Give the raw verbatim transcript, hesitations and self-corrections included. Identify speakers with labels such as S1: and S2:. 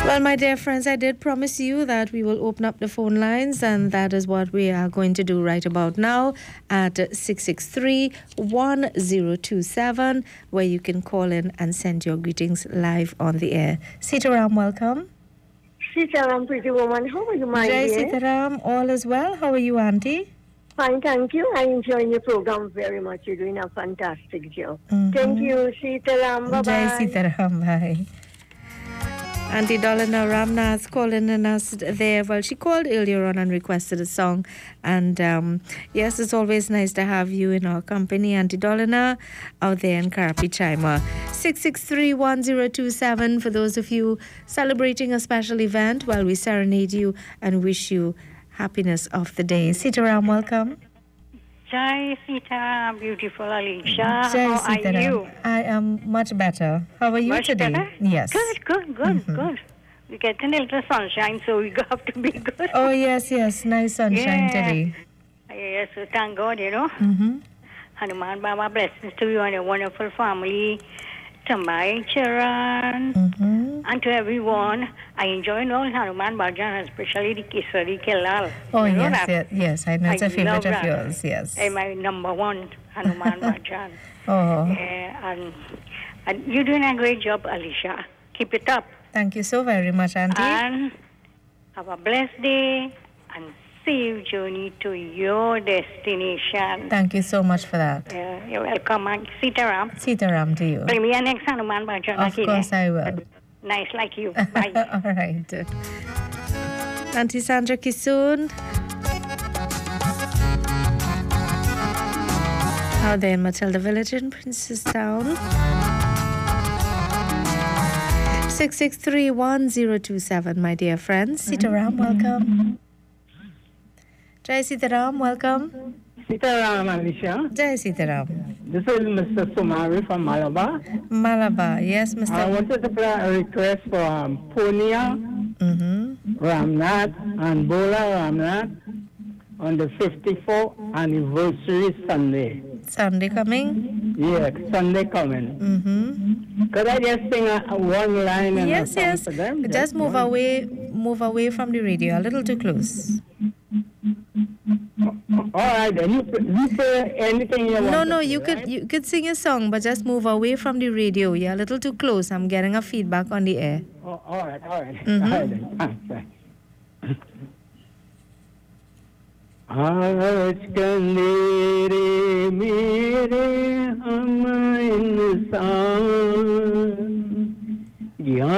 S1: Well, my dear friends, I did promise you that we will open up the phone lines, and that is what we are going to do right about now at six six three, one zero two seven, where you can call in and send your greetings live on the air. Sitaram, welcome.
S2: Sitaram, pretty woman, how are you, my
S1: Jai
S2: dear?
S1: Sitaram, all is well. How are you, Auntie?
S2: Fine, thank you. I'm enjoying your program very much. You're doing a fantastic job.
S1: Mm-hmm.
S2: Thank you, Sitaram. Bye-bye.
S1: Jai Sitaram, bye. Auntie Dolina Ramnath calling in us there. Well, she called earlier on and requested a song. And um, yes, it's always nice to have you in our company, Auntie Dolina, out there in Karapi Chaima. six six three, one zero two seven for those of you celebrating a special event while we serenade you and wish you happiness of the day. Sitaram, welcome.
S3: Jai Sitaram, beautiful Alicia.
S1: Jai
S3: How
S1: Sitaram.
S3: are you?
S1: I am much better. How are you
S3: much
S1: today?
S3: Better?
S1: Yes.
S3: Good, good, good, mm-hmm. good. We get a little sunshine, so we have to be good.
S1: Oh, yes, yes. Nice sunshine
S3: yeah.
S1: today.
S3: Yes, so thank God, you know.
S1: Mm-hmm.
S3: Hanuman Baba, blessings to you and your wonderful family. To my children
S1: mm-hmm.
S3: and to everyone. I enjoy all Hanuman Bhajan, especially the Kesari Kelal.
S1: Oh,
S3: you know
S1: yes,
S3: that?
S1: yes, yes. I know it's
S3: I
S1: a favorite of
S3: that.
S1: yours, yes.
S3: And my number one, Hanuman Bhajan.
S1: Oh.
S3: Yeah, and, and you're doing a great job, Alicia. Keep it up.
S1: Thank you so very much, Auntie.
S3: And have a blessed day and safe journey to your destination.
S1: Thank you so much for that.
S3: Yeah, you're welcome. And Sitaram.
S1: Sitaram to you.
S3: Bring me a next Hanuman Bhajan.
S1: Of course I will.
S3: Nice like you. Bye.
S1: All right. Auntie Sandra Kisoon. Out there in Matilda Village in Princestown. six six three, one zero two seven, my dear friends. Sitaram, welcome. Jai Sitaram, welcome.
S4: Sitaram, Alicia.
S1: Jai Sitaram.
S4: This is Mister Sumari from Malabar.
S1: Malabar, yes, Mister
S4: I wanted to play a request for um, Punia,
S1: mm-hmm.
S4: Ramnath, and Bola Ramnath on the fifty-fourth anniversary Sunday.
S1: Sunday coming?
S4: Yeah, Sunday coming.
S1: Mm-hmm.
S4: Could I just sing a, a one line and
S1: yes,
S4: a song
S1: yes.
S4: for them?
S1: Just,
S4: just
S1: move
S4: one.
S1: away, move away from the radio, a little too close.
S4: All right, then you, you play anything you want.
S1: No, no,
S4: to
S1: you
S4: play,
S1: could
S4: right?
S1: you could sing a song, but just move away from the radio. You're a little too close. I'm getting a feedback on the air.
S4: Oh, all right, all right.
S1: Mm-hmm.
S4: All right then. Thanks, thanks. आज कल मेरे मेरे हम इंसान